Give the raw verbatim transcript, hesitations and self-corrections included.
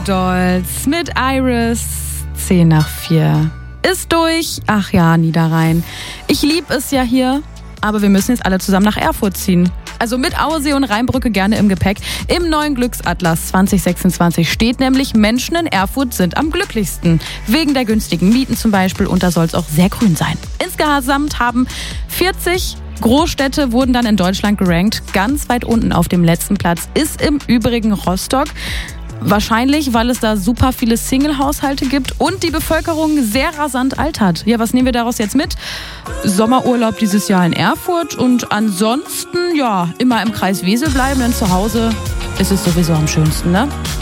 Dolls mit Iris. zehn nach vier. Ist durch. Ach ja, Niederrhein. Ich lieb es ja hier, aber wir müssen jetzt alle zusammen nach Erfurt ziehen. Also mit Auersee und Rheinbrücke gerne im Gepäck. Im neuen Glücksatlas zwanzig sechsundzwanzig steht nämlich, Menschen in Erfurt sind am glücklichsten. Wegen der günstigen Mieten zum Beispiel, und da soll es auch sehr grün sein. Insgesamt haben vierzig Großstädte wurden dann in Deutschland gerankt. Ganz weit unten auf dem letzten Platz ist im Übrigen Rostock. Wahrscheinlich, weil es da super viele Single-Haushalte gibt und die Bevölkerung sehr rasant altert. Ja, was nehmen wir daraus jetzt mit? Sommerurlaub dieses Jahr in Erfurt und ansonsten, ja, immer im Kreis Wesel bleiben, denn zu Hause ist es sowieso am schönsten, ne?